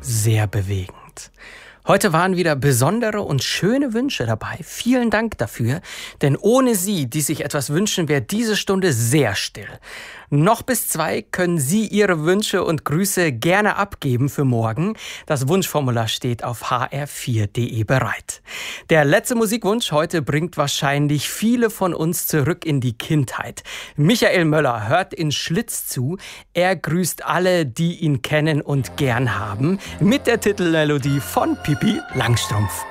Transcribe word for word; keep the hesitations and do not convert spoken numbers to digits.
sehr bewegend. Heute waren wieder besondere und schöne Wünsche dabei. Vielen Dank dafür, denn ohne Sie, die sich etwas wünschen, wäre diese Stunde sehr still. Noch bis zwei können Sie Ihre Wünsche und Grüße gerne abgeben für morgen. Das Wunschformular steht auf h r vier punkt d e bereit. Der letzte Musikwunsch heute bringt wahrscheinlich viele von uns zurück in die Kindheit. Michael Möller hört in Schlitz zu. Er grüßt alle, die ihn kennen und gern haben, mit der Titelmelodie von Pippi Langstrumpf.